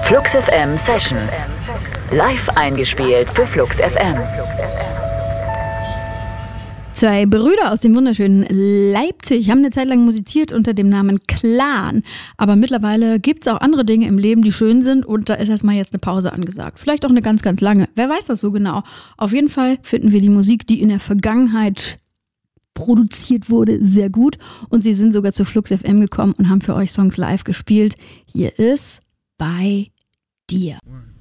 Flux FM Sessions. Live eingespielt für Flux FM. Zwei Brüder aus dem wunderschönen Leipzig haben eine Zeit lang musiziert unter dem Namen Clan. Aber mittlerweile gibt es auch andere Dinge im Leben, die schön sind. Und da ist erstmal jetzt eine Pause angesagt. Vielleicht auch eine ganz, ganz lange. Wer weiß das so genau. Auf jeden Fall finden wir die Musik, die in der Vergangenheit produziert wurde, sehr gut. Und sie sind sogar zu Flux FM gekommen und haben für euch Songs live gespielt. Hier ist Bei dir. 1,